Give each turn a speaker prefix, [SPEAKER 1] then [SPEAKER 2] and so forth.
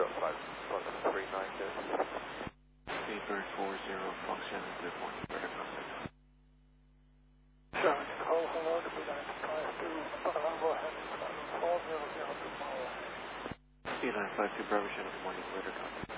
[SPEAKER 1] Speedbird 40, Fox 7, good morning, vertical 6.
[SPEAKER 2] Seven, call hello to be 952, Bravo, heading 4002 tomorrow.
[SPEAKER 1] Beeline 52, Bravo, good morning, vertical.